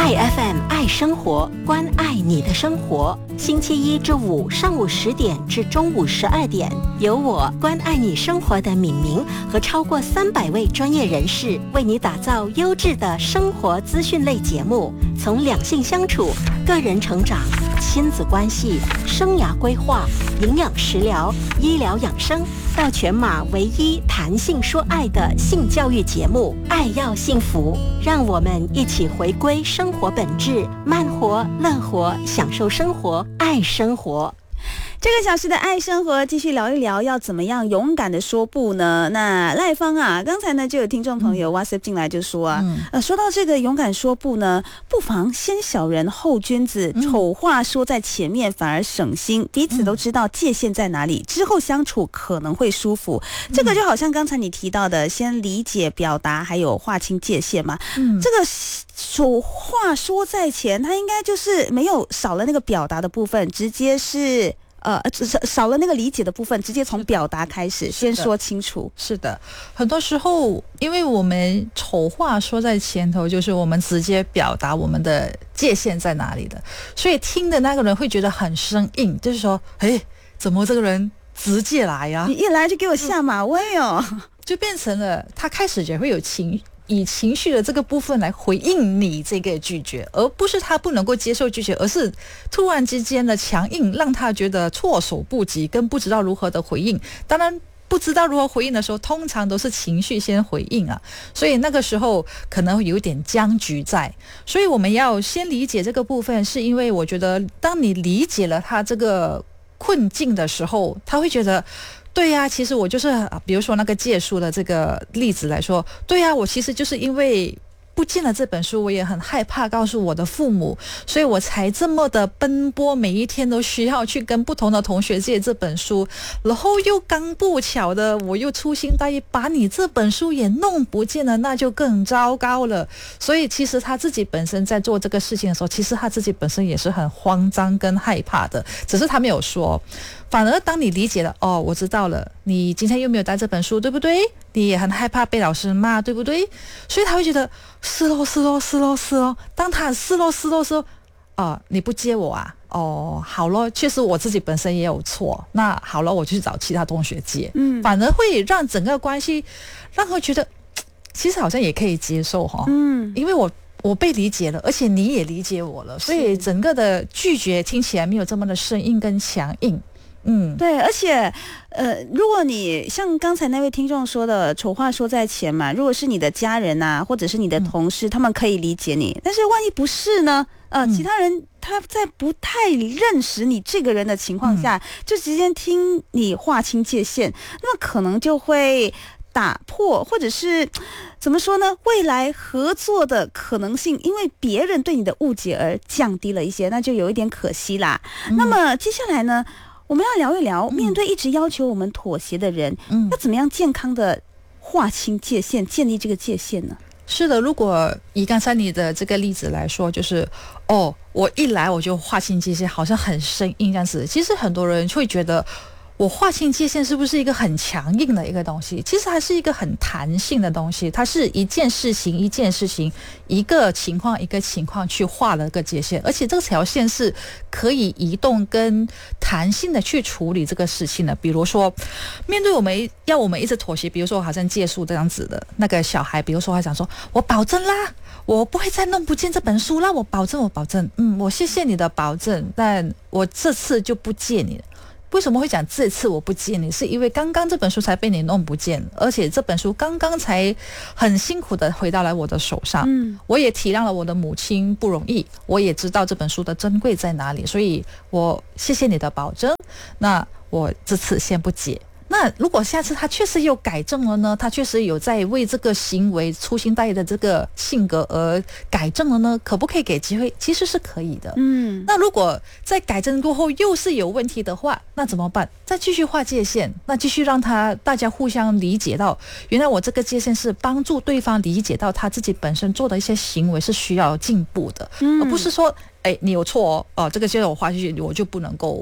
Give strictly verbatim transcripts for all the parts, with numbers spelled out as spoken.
爱 F M 爱生活，关爱你的生活。星期一至五上午十点至中午十二点，由我关爱你生活的敏明和超过三百位专业人士为你打造优质的生活资讯类节目，从两性相处、个人成长、亲子关系、生涯规划、营养食疗、医疗养生，到全马唯一谈性说爱的性教育节目《爱要幸福》，让我们一起回归生活本质，慢活、乐活，享受生活，爱生活。 这个小时的爱生活继续聊一聊，要怎么样勇敢的说不呢？那赖芳啊，刚才呢就有听众朋友 WhatsApp 进来就说啊，嗯、呃，说到这个勇敢说不呢，不妨先小人后君子，嗯、丑话说在前面反而省心，彼此都知道界限在哪里，之后相处可能会舒服。嗯、这个就好像刚才你提到的，先理解、表达，还有划清界限嘛。嗯，这个丑话说在前，它应该就是没有少了那个表达的部分，直接是。呃，少了那个理解的部分，直接从表达开始，先说清楚。 是的，很多时候，因为我们丑话说在前头，就是我们直接表达我们的界限在哪里的，所以听的那个人会觉得很生硬，就是说，哎，怎么这个人直接来呀、啊？ 你一来就给我下马威哦， 就变成了他开始也会有情。以情绪的这个部分来回应你这个拒绝，而不是他不能够接受拒绝，而是突然之间的强硬让他觉得措手不及，跟不知道如何的回应。当然不知道如何回应的时候，通常都是情绪先回应啊，所以那个时候可能有点僵局在。所以我们要先理解这个部分，是因为我觉得当你理解了他这个困境的时候，他会觉得对呀、啊，其实我就是，比如说那个借书的这个例子来说，对呀、啊，我其实就是因为不见了这本书，我也很害怕告诉我的父母，所以我才这么的奔波，每一天都需要去跟不同的同学借这本书，然后又刚不巧的，我又粗心大意把你这本书也弄不见了，那就更糟糕了。所以其实他自己本身在做这个事情的时候，其实他自己本身也是很慌张跟害怕的，只是他没有说。反而当你理解了，哦，我知道了，你今天又没有带这本书，对不对？你也很害怕被老师骂，对不对？所以他会觉得是咯是咯是咯是咯。当他是咯是咯是咯，啊，你不接我啊？哦，好咯，确实我自己本身也有错。那好了，我就去找其他同学接。嗯，反而会让整个关系让他觉得，其实好像也可以接受哈。嗯，因为我。我被理解了，而且你也理解我了，所以整个的拒绝听起来没有这么的生硬跟强硬。嗯， 对，而且，呃，如果你像刚才那位听众说的，丑话说在前嘛，如果是你的家人啊，或者是你的同事，嗯、他们可以理解你，但是万一不是呢？呃，嗯、其他人他在不太认识你这个人的情况下，嗯、就直接听你划清界限，那么可能就会打破，或者是怎么说呢？未来合作的可能性，因为别人对你的误解而降低了一些，那就有一点可惜啦。嗯、那么接下来呢，我们要聊一聊，面对一直要求我们妥协的人，嗯、要怎么样健康的划清界限，建立这个界限呢？ 是的，如果以刚才你的这个例子来说，就是哦，我一来我就划清界限，好像很生硬这样子。其实很多人会觉得，我划清界限是不是一个很强硬的一个东西？其实还是一个很弹性的东西，它是一件事情一件事情，一个情况一个情况去画了个界限，而且这条线是可以移动跟弹性的去处理这个事情的。比如说，面对我们要我们一直妥协，比如说好像借书这样子的那个小孩，比如说他讲说，我保证啦，我不会再弄不见这本书啦，我保证，我保证，嗯，我谢谢你的保证，但我这次就不借你了。为什么会讲这次我不借你？是因为刚刚这本书才被你弄不见，而且这本书刚刚才很辛苦的回到来我的手上。嗯，我也体谅了我的母亲不容易，我也知道这本书的珍贵在哪里，所以我谢谢你的保证。那我这次先不借。那如果下次他确实有改正了呢？他确实有在为这个行为粗心大意的这个性格而改正了呢？可不可以给机会？其实是可以的。嗯，那如果在改正过后又是有问题的话，那怎么办？再继续划界限，那继续让他大家互相理解到，原来我这个界限是帮助对方理解到他自己本身做的一些行为是需要进步的，嗯、而不是说，哎，你有错哦，哦，这个界限我划进去，我就不能够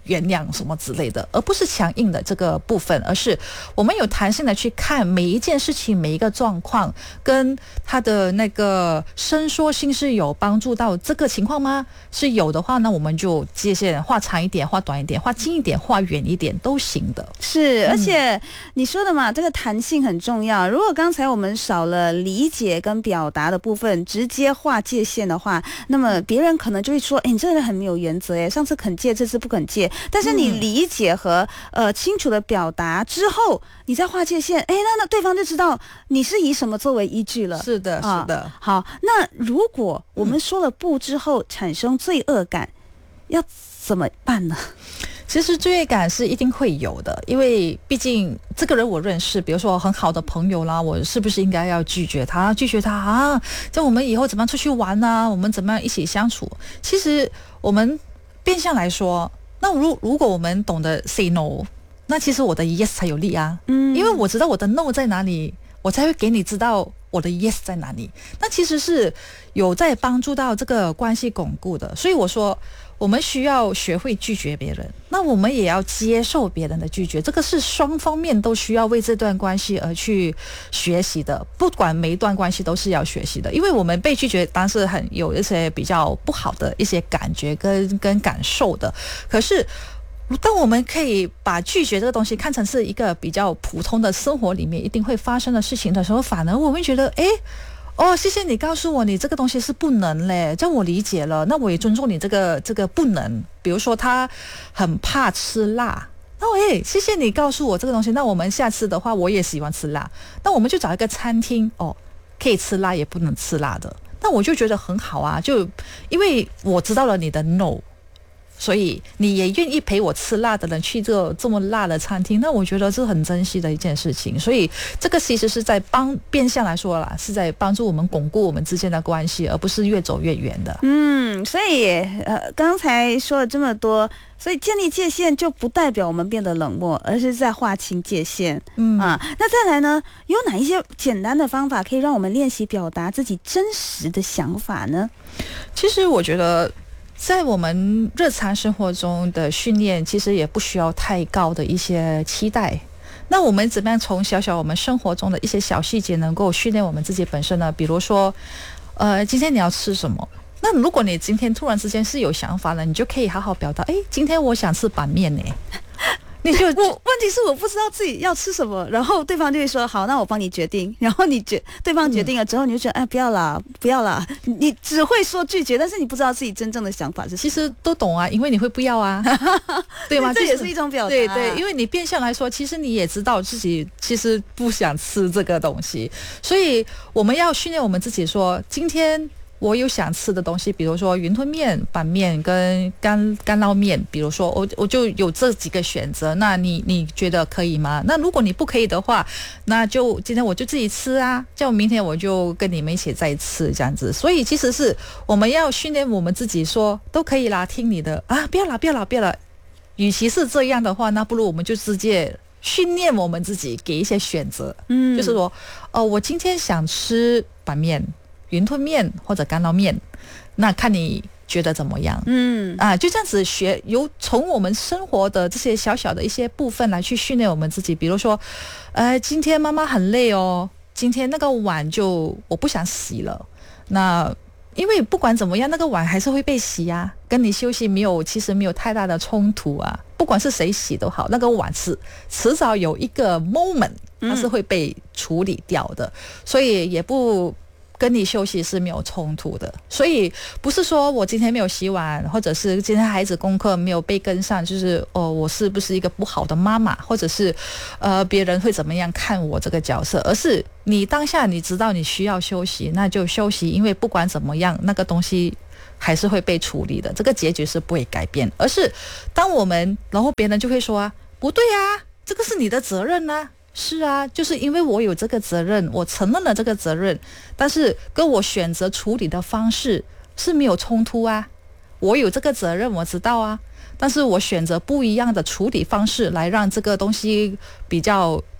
原谅什么之类的，而不是强硬的这个部分，而是我们有弹性的去看每一件事情、每一个状况，跟他的那个伸缩性是有帮助到这个情况吗？是有的话，那我们就界限画长一点、画短一点、画近一点、画远一点都行的。 是，而且你说的嘛，这个弹性很重要。如果刚才我们少了理解跟表达的部分，直接划界限的话，那么别人可能就会说：“哎，你这个人很没有原则哎，上次肯戒，这次不肯戒。”但是你理解和、嗯、呃清楚的表达之后，你再划界限，哎，那那对方就知道你是以什么作为依据了。 是的， 啊、 是的。 好，那如果我们说了不之后产生罪恶感，嗯、要怎么办呢？ 其实罪恶感是一定会有的，因为毕竟这个人我认识，比如说很好的朋友啦，我是不是应该要拒绝他？拒绝他啊？这我们以后怎么样出去玩啊？我们怎么样一起相处？其实我们变相来说，那如如果我们懂得 say no， 那其实我的 yes 才有力啊。嗯，因为我知道我的 no 在哪里，我才会给你知道我的 yes 在哪里。那其实是有在帮助到这个关系巩固的。所以我说，我们需要学会拒绝别人，那我们也要接受别人的拒绝，这个是双方面都需要为这段关系而去学习的。不管每一段关系都是要学习的，因为我们被拒绝当然是很有一些比较不好的一些感觉跟跟感受的。可是当我们可以把拒绝这个东西看成是一个比较普通的生活里面一定会发生的事情的时候，反而我们觉得诶哦，谢谢你告诉我你这个东西是不能嘞，这样我理解了，那我也尊重你这个这个不能。比如说他很怕吃辣，那我也谢谢你告诉我这个东西，那我们下次的话我也喜欢吃辣，那我们就找一个餐厅哦，可以吃辣也不能吃辣的，那我就觉得很好啊，就因为我知道了你的 no，所以你也愿意陪我吃辣的人去这个这么辣的餐厅，那我觉得是很珍惜的一件事情。所以这个其实是在帮变相来说啦，是在帮助我们巩固我们之间的关系，而不是越走越远的。 嗯，所以呃，刚才说了这么多，所以建立界限就不代表我们变得冷漠，而是在划清界限。嗯啊，那再来呢，有哪一些简单的方法可以让我们练习表达自己真实的想法呢？ 其实我觉得在我们日常生活中的训练，其实也不需要太高的一些期待。那我们怎么样从小小我们生活中的一些小细节能够训练我们自己本身呢？比如说，呃，今天你要吃什么？那如果你今天突然之间是有想法了，你就可以好好表达，诶，今天我想吃板面呢。你就我问题是我不知道自己要吃什么，然后对方就会说好，那我帮你决定。然后你决对方决定了之后，你就觉得哎不要啦，不要啦，你只会说拒绝，但是你不知道自己真正的想法是什么。 其实都懂啊，因为你会不要啊，对吗？ 这也是一种表达。 对对，因为你变相来说，其实你也知道自己其实不想吃这个东西，所以我们要训练我们自己说，今天我有想吃的东西，比如说云吞面、板面跟干干捞面，比如说我我就有这几个选择，那你你觉得可以吗？那如果你不可以的话，那就今天我就自己吃啊，这样明天我就跟你们一起再吃这样子。所以其实是我们要训练我们自己说都可以啦，听你的啊，不要啦不要啦不要啦。与其是这样的话，那不如我们就直接训练我们自己，给一些选择，嗯，就是说哦，我今天想吃板面、云吞面或者干捞面，那看你觉得怎么样？嗯啊，就这样子学，由从我们生活的这些小小的一些部分来去训练我们自己。比如说，呃，今天妈妈很累哦，今天那个碗就我不想洗了。那因为不管怎么样，那个碗还是会被洗啊，跟你休息没有，其实没有太大的冲突啊。不管是谁洗都好，那个碗是迟早有一个 moment， 它是会被处理掉的，嗯、所以也不。跟你休息是没有冲突的，所以不是说我今天没有洗碗，或者是今天孩子功课没有被跟上，就是哦，我是不是一个不好的妈妈，或者是呃别人会怎么样看我这个角色，而是你当下你知道你需要休息，那就休息，因为不管怎么样，那个东西还是会被处理的，这个结局是不会改变。而是当我们，然后别人就会说啊，不对啊，这个是你的责任啊。是啊，就是因为我有这个责任，我承认了这个责任，但是跟我选择处理的方式是没有冲突啊。我有这个责任，我知道啊，但是我选择不一样的处理方式来让这个东西比较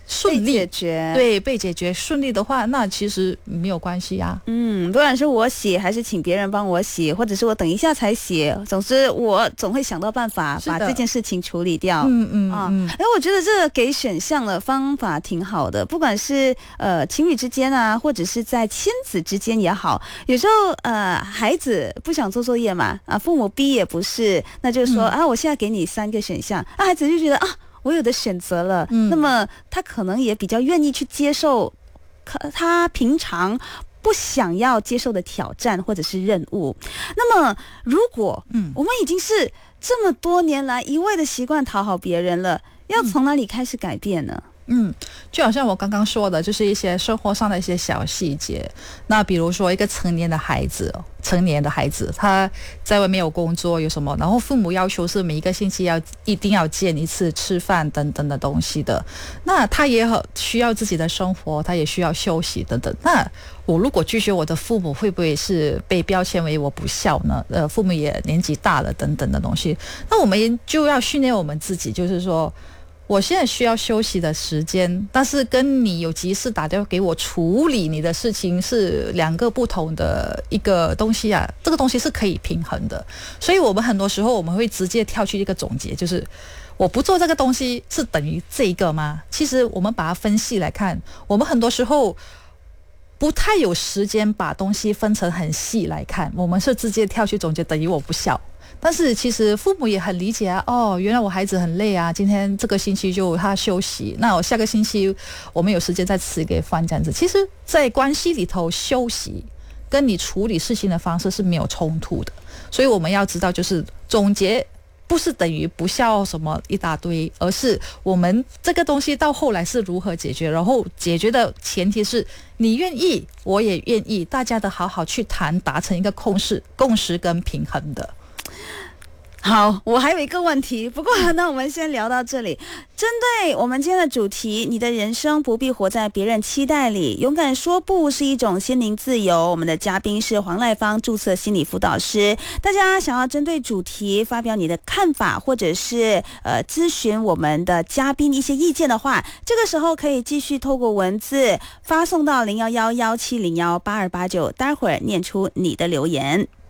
顺利解决， 对，被解决顺利的话，那其实没有关系啊。 嗯，不管是我写还是请别人帮我写，或者是我等一下才写，总之我总会想到办法把这件事情处理掉。 嗯嗯啊， 嗯， 哎，我觉得这个给选项的方法挺好的，不管是呃情侣之间啊，或者是在亲子之间也好，有时候呃孩子不想做作业嘛，啊父母逼也不是，那就说、嗯、啊我现在给你三个选项，啊孩子就觉得啊。我有的选择了、嗯，那么他可能也比较愿意去接受他平常不想要接受的挑战或者是任务。那么如果嗯我们已经是这么多年来一味的习惯讨好别人了，要从哪里开始改变呢？ 嗯，就好像我刚刚说的，就是一些生活上的一些小细节。那比如说一个成年的孩子，成年的孩子他在外面有工作有什么，然后父母要求是每一个星期要一定要见一次吃饭等等的东西的，那他也很需要自己的生活，他也需要休息等等。那我如果拒绝我的父母，会不会是被标签为我不孝呢？呃，父母也年纪大了等等的东西。那我们就要训练我们自己，就是说我现在需要休息的时间，但是跟你有急事打电话给我处理你的事情是两个不同的一个东西啊，这个东西是可以平衡的。所以我们很多时候我们会直接跳去一个总结，就是我不做这个东西是等于这个吗？其实我们把它分析来看，我们很多时候不太有时间把东西分成很细来看，我们是直接跳去总结等于我不孝。但是其实父母也很理解啊，哦，原来我孩子很累啊，今天这个星期就他休息，那我下个星期我们有时间再吃一个饭这样子。其实在关系里头，休息跟你处理事情的方式是没有冲突的，所以我们要知道，就是总结不是等于不孝什么一大堆，而是我们这个东西到后来是如何解决，然后解决的前提是你愿意，我也愿意，大家的好好去谈，达成一个共识、共识跟平衡的。 好，我还有一个问题，不过那我们先聊到这里。针对我们今天的主题，你的人生不必活在别人期待里，勇敢说不是一种心灵自由。我们的嘉宾是黄赖芳，注册心理辅导师。大家想要针对主题发表你的看法，或者是呃咨询我们的嘉宾一些意见的话，这个时候可以继续透过文字发送到零幺幺幺七零幺八二八九，待会儿念出你的留言。